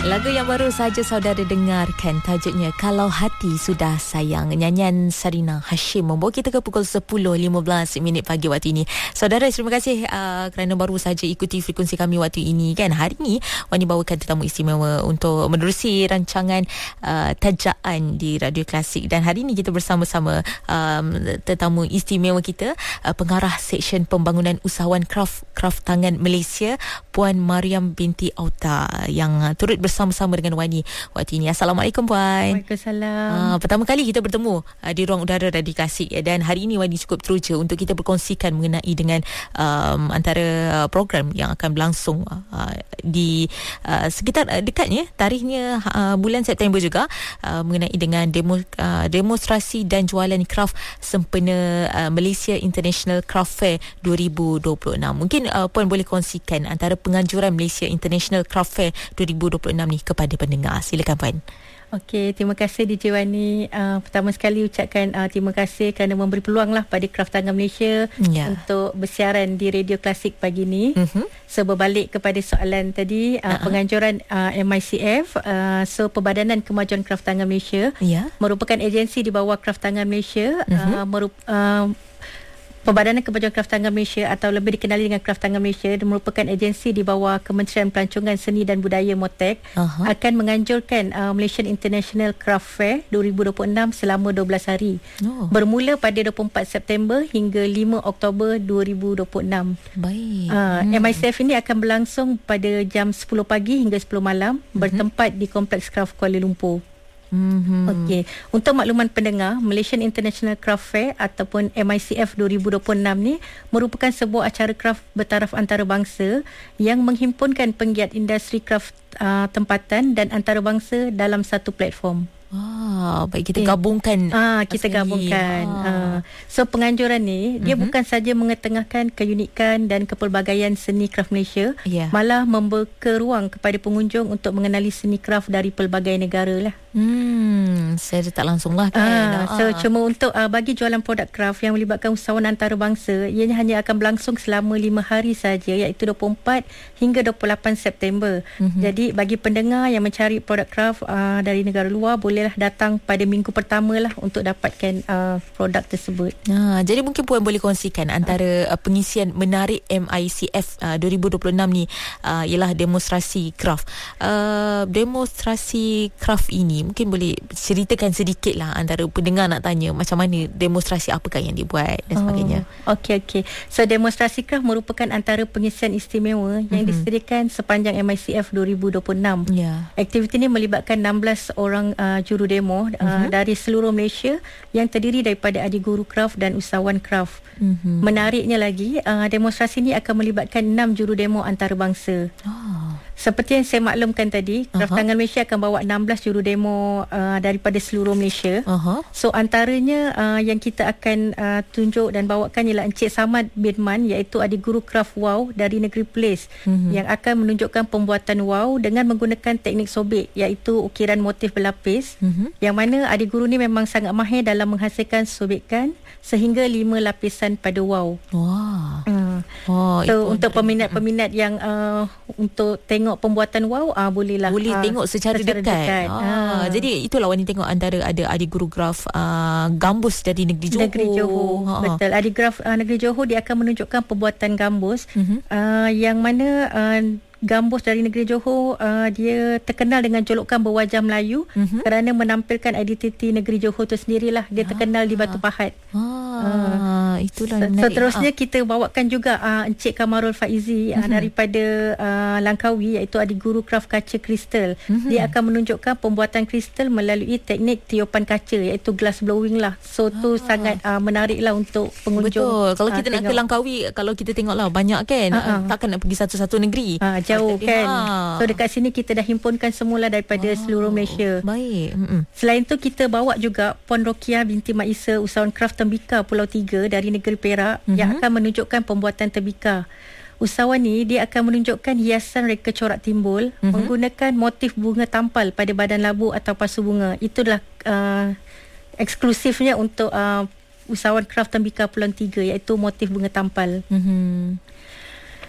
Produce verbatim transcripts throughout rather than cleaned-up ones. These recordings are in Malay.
Lagu yang baru saja saudara dengarkan tajuknya Kalau Hati Sudah Sayang, nyanyian Sarina Hashim membawa kita ke pukul sepuluh lima belas minit pagi waktu ini. Saudara, terima kasih uh, kerana baru saja ikuti frekuensi kami waktu ini kan. Hari ini Wani bawakan tetamu istimewa untuk menerusi rancangan uh, Tajaan di Radio Klasik, dan hari ini kita bersama-sama um, tetamu istimewa kita, uh, pengarah Seksyen Pembangunan Usahawan Kraf Kraf Tangan Malaysia, Puan Mariam binti Auta, yang uh, turut bersama-sama dengan Wani waktu ini. Assalamualaikum Puan. Waalaikumsalam. Uh, pertama kali kita bertemu uh, di ruang udara Radio Klasik, dan hari ini Wani cukup teruja untuk kita berkongsikan mengenai dengan um, antara uh, program yang akan berlangsung uh, di uh, sekitar uh, dekatnya tarikhnya uh, bulan September juga, uh, mengenai dengan demo, uh, demonstrasi dan jualan kraft sempena uh, Malaysia International Craft Fair dua ribu dua puluh enam. Mungkin uh, Puan boleh kongsikan antara penganjuran Malaysia International Craft Fair dua ribu dua puluh enam ni kepada pendengar. Silakan Puan. Okey, terima kasih D J Wani. Uh, pertama sekali ucapkan uh, terima kasih kerana memberi peluanglah pada Kraf Tangan Malaysia yeah. untuk bersiaran di Radio Klasik pagi ni. Uh-huh. So berbalik kepada soalan tadi, uh, uh-huh. penganjuran uh, M I C F, uh, so Perbadanan Kemajuan Kraf Tangan Malaysia yeah. merupakan agensi di bawah Kraf Tangan Malaysia. Uh-huh. uh, merup, uh, Perbadanan Kemajuan Kraf Tangan Malaysia atau lebih dikenali dengan Kraf Tangan Malaysia merupakan agensi di bawah Kementerian Pelancongan Seni dan Budaya MOTEK, uh-huh. akan menganjurkan uh, Malaysian International Craft Fair dua ribu dua puluh enam selama dua belas hari. Oh. Bermula pada dua puluh empat September hingga lima Oktober dua ribu dua puluh enam. Baik. Uh, hmm. M I C F ini akan berlangsung pada jam sepuluh pagi hingga sepuluh malam, uh-huh. bertempat di Kompleks Kraft Kuala Lumpur. Mm-hmm. Okey, untuk makluman pendengar, Malaysian International Craft Fair ataupun M I C F dua ribu dua puluh enam ni merupakan sebuah acara kraft bertaraf antarabangsa yang menghimpunkan penggiat industri kraft uh, tempatan dan antarabangsa dalam satu platform. Ah, baik, kita gabungkan. Ah, kita gabungkan. Ah. Ah. So penganjuran ni dia uh-huh. bukan saja mengetengahkan keunikan dan kepelbagaian seni kraf Malaysia, yeah. malah membuka ruang kepada pengunjung untuk mengenali seni kraf dari pelbagai negara lah. Hmm, saya tak langsung lah kan. Ah, so ah. cuma untuk uh, bagi jualan produk kraf yang melibatkan usahawan antarabangsa, ianya hanya akan berlangsung selama lima hari saja, iaitu dua puluh empat hingga dua puluh lapan September. Uh-huh. Jadi bagi pendengar yang mencari produk kraf uh, dari negara luar, boleh datang pada minggu pertama lah untuk dapatkan uh, produk tersebut. Ha, jadi mungkin Puan boleh kongsikan antara uh, pengisian menarik M I C F uh, dua ribu dua puluh enam ni uh, ialah demonstrasi kraft. Uh, demonstrasi kraft ini mungkin boleh ceritakan sedikit lah antara pendengar nak tanya macam mana demonstrasi apakah yang dibuat dan sebagainya. Oh, okey okey. So demonstrasi kraft merupakan antara pengisian istimewa yang mm-hmm. disediakan sepanjang M I C F dua ribu dua puluh enam. Yeah. Aktiviti ini melibatkan enam belas orang uh, juru demo uh, uh-huh. dari seluruh Malaysia yang terdiri daripada adik guru kraft dan usahawan kraft. Uh-huh. Menariknya lagi, uh, demonstrasi ini akan melibatkan enam juru demo antarabangsa. Oh. Seperti yang saya maklumkan tadi, Kraf uh-huh. Tangan Malaysia akan bawa enam belas juru demo uh, daripada seluruh Malaysia. Uh-huh. So antaranya uh, yang kita akan uh, tunjuk dan bawakan ialah Encik Samad bin Man, iaitu adik guru kraft wow dari negeri Perlis, uh-huh. yang akan menunjukkan pembuatan wow dengan menggunakan teknik sobek, iaitu ukiran motif berlapis, uh-huh. yang mana adik guru ni memang sangat mahir dalam menghasilkan sobekan sehingga lima lapisan pada wow. Wah. Uh. Oh, so untuk peminat-peminat yang uh, untuk tengok pembuatan wow, uh, bolehlah boleh uh, tengok secara, secara dekat, dekat. Ah, uh. Jadi itulah Wani tengok antara ada adik guru graf uh, gambus dari negeri Johor. Negeri Johor. Ha. Betul. Adik graf uh, negeri Johor dia akan menunjukkan pembuatan gambus, uh-huh. uh, yang mana uh, gambus dari negeri Johor uh, dia terkenal dengan julukan berwajah Melayu, uh-huh. kerana menampilkan identiti negeri Johor tu sendirilah. Dia terkenal ah. di Batu Pahat. Ah, uh, itulah so, so terusnya ah. kita bawakan juga uh, Encik Kamarul Faizi, uh-huh. uh, daripada uh, Langkawi, iaitu adik guru kraft kaca kristal. Uh-huh. Dia akan menunjukkan pembuatan kristal melalui teknik tiupan kaca, iaitu glass blowing lah. So ah. tu sangat uh, menarik lah untuk pengunjung. Betul. Kalau kita uh, nak tengok. ke Langkawi, kalau kita tengoklah banyak kan, uh-huh. takkan nak pergi satu-satu negeri. Uh, jauh kan. Ha. So dekat sini kita dah himpunkan semula daripada wow. seluruh Malaysia. Baik. Mm-mm. Selain tu kita bawa juga Puan Rokiah binti Mak Isa, usahawan kraft tembika Pulau Tiga dari negeri Perak, mm-hmm. yang akan menunjukkan pembuatan tembika. Usahawan ni dia akan menunjukkan hiasan reka corak timbul, mm-hmm. menggunakan motif bunga tampal pada badan labu atau pasu bunga. Itulah uh, eksklusifnya untuk uh, usahawan kraft tembika Pulau Tiga, iaitu motif bunga tampal. Mm-hmm.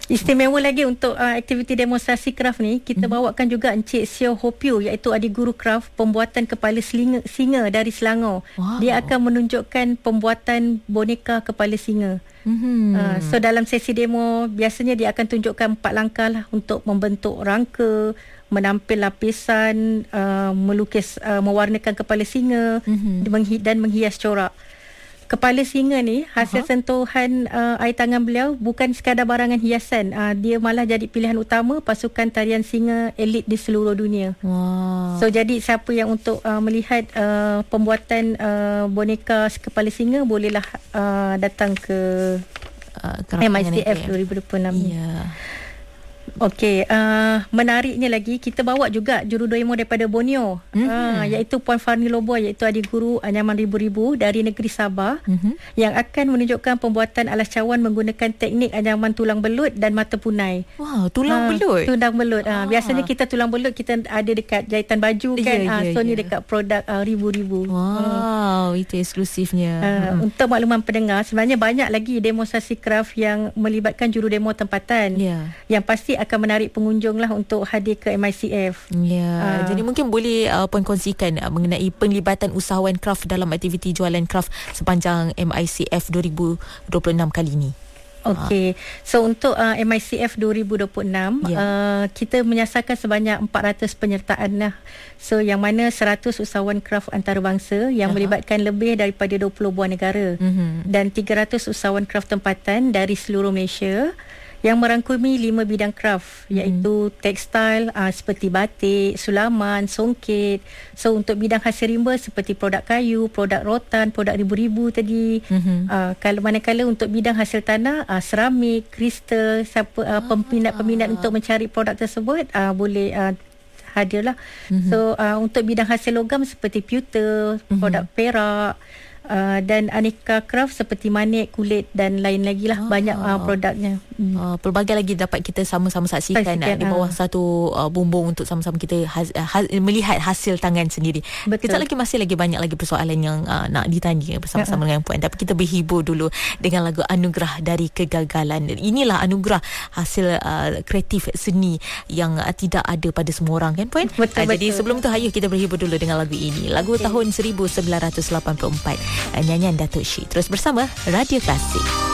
Istimewa lagi untuk uh, aktiviti demonstrasi kraft ni, kita mm-hmm. bawakan juga Encik Sio Hopiu, iaitu adik guru kraft pembuatan kepala singa, singa dari Selangor. Wow. Dia akan menunjukkan pembuatan boneka kepala singa. Mm-hmm. Uh, so dalam sesi demo biasanya dia akan tunjukkan empat langkah lah untuk membentuk rangka, menampil lapisan, uh, melukis, uh, mewarnakan kepala singa mm-hmm. dan menghias corak. Kepala singa ni hasil uh-huh. sentuhan uh, air tangan beliau, bukan sekadar barangan hiasan, uh, dia malah jadi pilihan utama pasukan tarian singa elit di seluruh dunia. Wow. So jadi siapa yang untuk uh, melihat uh, pembuatan uh, boneka kepala singa, bolehlah uh, datang ke uh, M I C F dua ribu dua puluh enam ni. Yeah. Okey, uh, menariknya lagi, kita bawa juga juru demo daripada Borneo, mm-hmm. uh, iaitu Puan Farni Loboy, iaitu adik guru anyaman ribu-ribu dari negeri Sabah, mm-hmm. yang akan menunjukkan pembuatan alas cawan menggunakan teknik anyaman tulang belut dan mata punai. Wow, tulang uh, belut? Tulang belut. Uh, ah. Biasanya kita tulang belut kita ada dekat jahitan baju kan, yeah, uh, yeah, so yeah. ni dekat produk uh, ribu-ribu. Wow, uh. itu eksklusifnya. Uh, hmm. Untuk makluman pendengar, sebenarnya banyak lagi demonstrasi kraft yang melibatkan juru demo tempatan, yeah. yang pasti akan menarik pengunjung lah untuk hadir ke M I C F. Ya, uh. jadi mungkin boleh uh, Puan kongsikan uh, mengenai penglibatan usahawan kraft dalam aktiviti jualan kraft sepanjang M I C F dua ribu dua puluh enam kali ini. Okey, so untuk uh, M I C F dua ribu dua puluh enam, yeah. uh, kita menyasarkan sebanyak empat ratus penyertaan lah. So yang mana seratus usahawan kraft antarabangsa yang uh-huh. melibatkan lebih daripada dua puluh buah negara, uh-huh. dan tiga ratus usahawan kraft tempatan dari seluruh Malaysia yang merangkumi lima bidang kraft, iaitu hmm. tekstil uh, seperti batik, sulaman, songket. So untuk bidang hasil rimba seperti produk kayu, produk rotan, produk ribu-ribu tadi. Hmm. Uh, kalau manakala untuk bidang hasil tanah, uh, seramik, kristal, siapa uh, peminat-peminat ah. untuk mencari produk tersebut uh, boleh uh, hadirlah. Hmm. So uh, untuk bidang hasil logam seperti pewter, hmm. produk perak, Uh, dan aneka kraft seperti manik, kulit dan lain lagi lah. Oh. Banyak uh, produknya. hmm. uh, Pelbagai lagi dapat kita sama-sama saksikan, saksikan uh, di bawah uh. satu uh, bumbung untuk sama-sama kita has, uh, has, melihat hasil tangan sendiri. Betul. Kita lagi masih lagi banyak lagi persoalan yang uh, nak ditanya bersama-sama uh-huh. dengan Puan, tapi kita berhibur dulu dengan lagu Anugerah dari Kegagalan. Inilah anugerah hasil uh, kreatif seni yang uh, tidak ada pada semua orang kan Puan. Betul, uh, jadi sebelum tu hayuh kita berhibur dulu dengan lagu ini, lagu okay. tahun seribu sembilan ratus lapan puluh empat, nyanyian Datuk Syih. Terus bersama Radio Klasik.